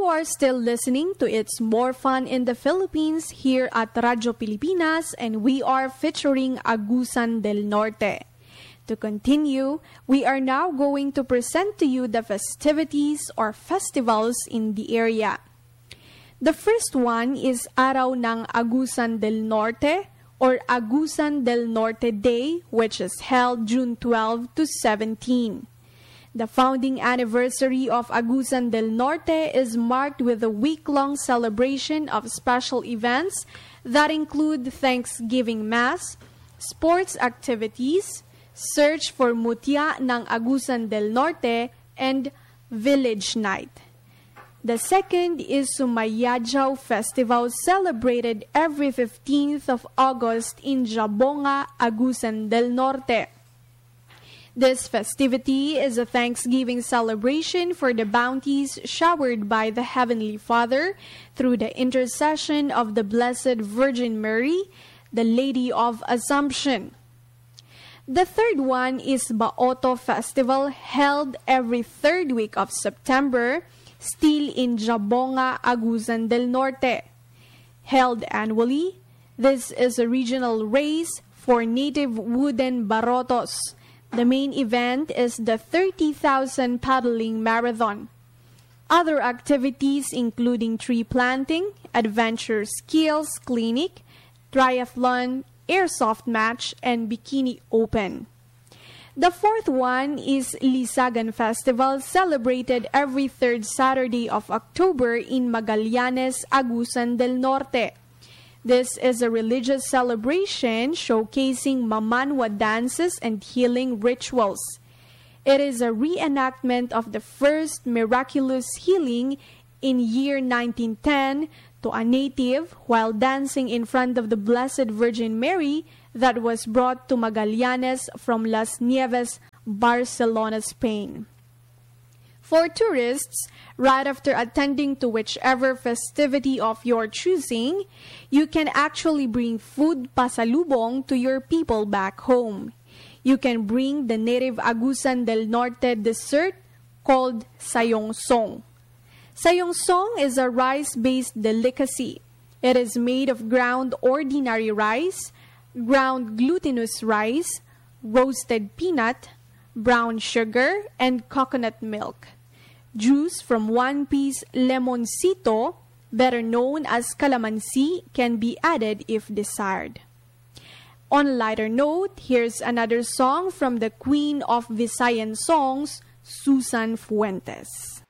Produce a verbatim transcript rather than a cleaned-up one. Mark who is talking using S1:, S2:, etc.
S1: are still listening to It's More Fun in the Philippines here at Radyo Pilipinas, and we are featuring Agusan del Norte. To continue, we are now going to present to you the festivities or festivals in the area. The first one is Araw ng Agusan del Norte or Agusan del Norte Day, which is held June twelfth to seventeenth. The founding anniversary of Agusan del Norte is marked with a week-long celebration of special events that include Thanksgiving Mass, sports activities, search for mutya ng Agusan del Norte, and Village Night. The second is Sumayadjaw Festival, celebrated every fifteenth of August in Jabonga, Agusan del Norte. This festivity is a Thanksgiving celebration for the bounties showered by the Heavenly Father through the intercession of the Blessed Virgin Mary, the Lady of Assumption. The third one is Baoto Festival, held every third week of September, still in Jabonga, Agusan del Norte. Held annually, this is a regional race for native wooden barotos. The main event is the thirty thousand paddling marathon. Other activities including tree planting, adventure skills clinic, triathlon, airsoft match, and bikini open. The fourth one is Lisagan Festival, celebrated every third Saturday of October in Magallanes, Agusan del Norte. This is a religious celebration showcasing Mamanwa dances and healing rituals. It is a reenactment of the first miraculous healing in year nineteen ten to a native while dancing in front of the Blessed Virgin Mary that was brought to Magallanes from Las Nieves, Barcelona, Spain. For tourists, right after attending to whichever festivity of your choosing, you can actually bring food pasalubong to your people back home. You can bring the native Agusan del Norte dessert called Sayongsong. Sayongsong is a rice-based delicacy. It is made of ground ordinary rice, ground glutinous rice, roasted peanut, brown sugar, and coconut milk. Juice from one-piece lemoncito, better known as calamansi, can be added if desired. On a lighter note, here's another song from the Queen of Visayan songs, Susan Fuentes.